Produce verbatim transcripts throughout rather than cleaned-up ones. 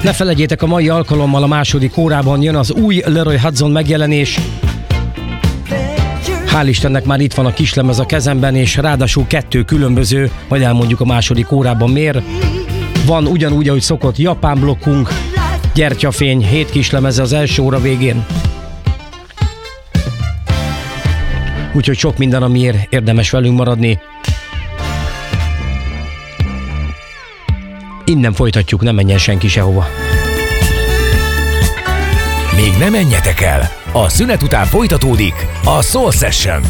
Ne felejtjétek, a mai alkalommal a második órában jön az új Leroy Hudson megjelenés. Hál' Istennek már itt van a kislemez a kezemben, és ráadásul kettő különböző, majd elmondjuk a második órában miért. Van ugyanúgy, ahogy szokott, japán blokkunk, Gyertyafény, hét kislemeze az első óra végén. Úgyhogy sok minden, amiért érdemes velünk maradni. Innen folytatjuk, nem menjen senki sehova. Még ne menjetek el! A szünet után folytatódik a Soul Session.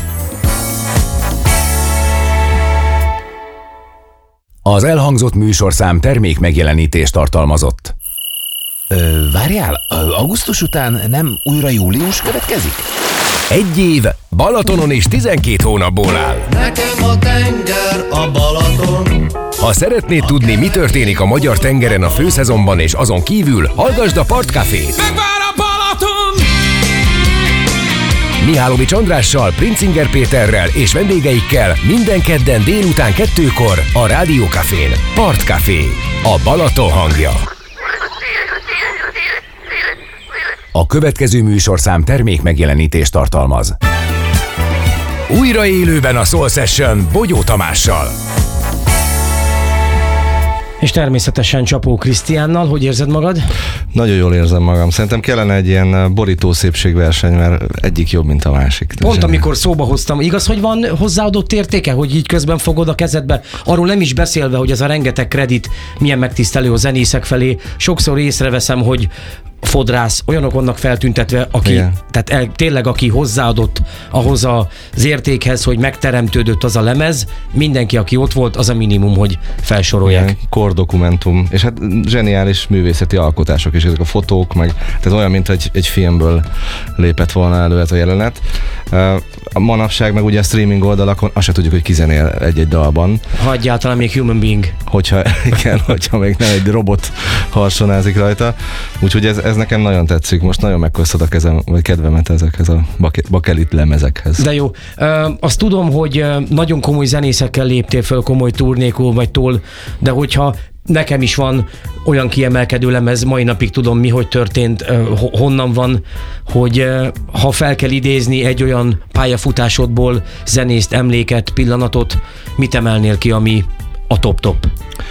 Az elhangzott műsorszám termék megjelenítést tartalmazott. Ö, várjál, augusztus után nem újra július következik? Egy év Balatonon és tizenkét hónapból áll. Nekem a tenger a Balaton. Ha szeretnéd tudni, mi történik a magyar tengeren a főszezonban és azon kívül, hallgasd a Partcafét. Megvár a Balaton! Mihálovics Andrással, Princinger Péterrel és vendégeikkel minden kedden délután kettőkor a Rádiókafén. Partcafé, a Balaton hangja. A következő műsorszám termék megjelenítést tartalmaz. Újra élőben a Soul Session Bogyó Tamással. És természetesen Csapó Krisztiánnal. Hogy érzed magad? Nagyon jól érzem magam. Szerintem kellene egy ilyen borító szépségverseny, mert egyik jobb, mint a másik. Pont Zseni. amikor szóba hoztam, igaz, hogy van hozzáadott értéke, hogy így közben fogod a kezedbe? Arról nem is beszélve, hogy ez a rengeteg kredit milyen megtisztelő a zenészek felé. Sokszor észreveszem, hogy fodrász, olyanok vannak feltüntetve, aki, igen. tehát el, tényleg aki hozzáadott ahhoz az értékhez, hogy megteremtődött az a lemez, mindenki, aki ott volt, az a minimum, hogy felsorolják. Igen, kordokumentum, és hát zseniális művészeti alkotások is, ezek a fotók, meg tehát olyan, mint egy, egy filmből lépett volna elő ez a jelenet. A manapság meg ugye a streaming oldalakon azt se tudjuk, hogy ki zenél egy-egy dalban. Ha egyáltalán még human being. Hogyha, igen, hogyha még nem egy robot harsonázik rajta. Úgyhogy ez, ez nekem nagyon tetszik. Most nagyon megköszönöm a kezem, vagy kedvemet ezekhez a bakelit lemezekhez. De jó. Ö, azt tudom, hogy nagyon komoly zenészekkel léptél föl, komoly turnékó vagy tól, de hogyha nekem is van olyan kiemelkedő lemez, mai napig tudom mi, hogy történt, honnan van, hogy ha fel kell idézni egy olyan pályafutásodból zenészt, emléket, pillanatot, mit emelnél ki, ami a top-top?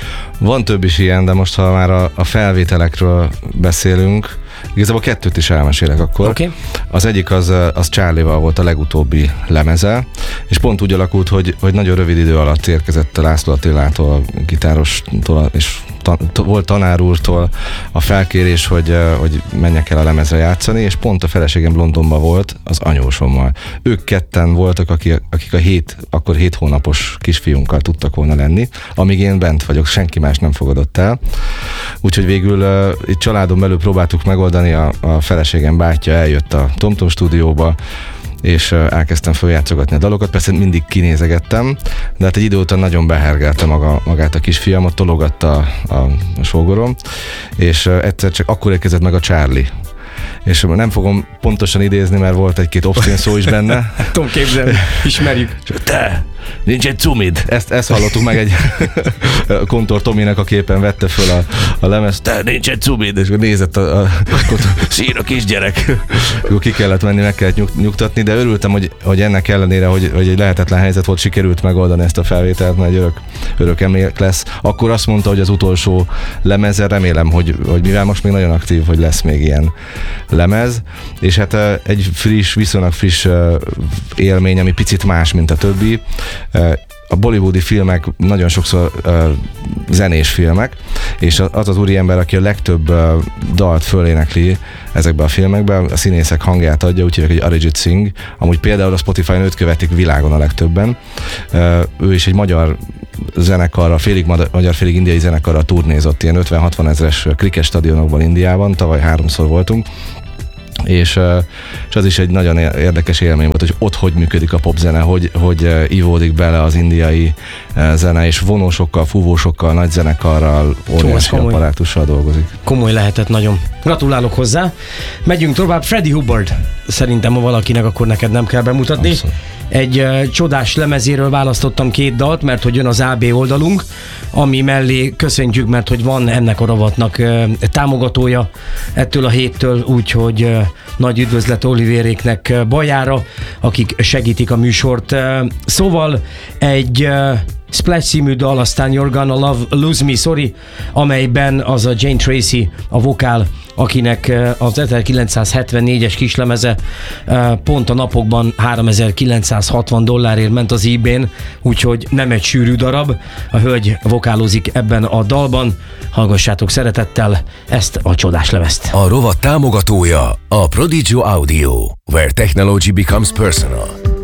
Van több is ilyen, de most ha már a, a felvételekről beszélünk, igazából kettőt is elmesélek akkor. Okay. Az egyik az, az Charlie-val volt a legutóbbi lemeze, és pont úgy alakult, hogy, hogy nagyon rövid idő alatt érkezett a László Attilától, a gitárostól, és ta, volt tanár úrtól a felkérés, hogy, hogy menjek el a lemezre játszani, és pont a feleségem Londonban volt az anyósommal. Ők ketten voltak, akik, akik a hét, akkor hét hónapos kisfiunkkal tudtak volna lenni, amíg én bent vagyok, senki más nem fogadott el. Úgyhogy végül uh, itt családon belül próbáltuk megoldani, a, a feleségem bátyja eljött a TomTom stúdióba, és uh, elkezdtem feljátszogatni a dalokat, persze mindig kinézegettem, de hát egy idő után nagyon behergelte maga, magát a kisfiam, ott tologatta a, a, a sógorom, és uh, egyszer csak akkor érkezett meg a Charlie. És nem fogom pontosan idézni, mert volt egy-két obszén szó is benne. Tudom képzelni, ismerjük. Te, nincs egy cumid. Ezt, ezt hallottuk meg egy Kontor Tominek a képen vette föl a, a lemez. Te, nincs egy cumid. És nézett a, a sír a kisgyerek. Akkor ki kellett menni, meg kellett nyug, nyugtatni, de örültem, hogy, hogy ennek ellenére, hogy, hogy egy lehetetlen helyzet volt, sikerült megoldani ezt a felvételt, mert egy örök, örök emlék lesz. Akkor azt mondta, hogy az utolsó lemeze, remélem, hogy, hogy mivel most még nagyon aktív, hogy lesz még ilyen lemez, és hát egy friss, viszonylag friss élmény, ami picit más, mint a többi. A bollywoodi filmek nagyon sokszor uh, zenés filmek, és az az úriember, aki a legtöbb uh, dalt fölénekli ezekben a filmekben, a színészek hangját adja, úgyhogy egy Arijit Singh, amúgy például a Spotify-on őt követik világon a legtöbben. Uh, ő is egy magyar zenekarra, félig magyar, félig indiai zenekarra turnézott, ilyen ötven-hatvan ezres kriket stadionokban Indiában, tavaly háromszor voltunk, és, és az is egy nagyon érdekes élmény volt, hogy ott hogy működik a popzene, hogy, hogy ivódik bele az indiai zene, és vonósokkal, fúvósokkal, nagy zenekarral, óriási apparátussal dolgozik. Komoly lehetett nagyon. Gratulálok hozzá. Megyünk tovább. Freddie Hubbard, szerintem ha valakinek, akkor neked nem kell bemutatni. Abszolút. Egy uh, csodás lemezéről választottam két dalt, mert hogy jön az á bé oldalunk, ami mellé köszöntjük, mert hogy van ennek a rovatnak uh, támogatója ettől a héttől, úgyhogy uh, nagy üdvözlet Olivéréknek uh, Bajára, akik segítik a műsort. Uh, szóval egy uh, Splash című dal, aztán You're Gonna Love, Lose Me, Sorry, amelyben az a Jane Tracy, a vokál, akinek az ezerkilencszázhetvennégyes kislemeze pont a napokban háromezer-kilencszázhatvan dollárért ment az eBay-n, úgyhogy nem egy sűrű darab. A hölgy vokálozik ebben a dalban. Hallgassátok szeretettel ezt a csodás lemezt. A rovat támogatója a Prodigy Audio, where technology becomes personal.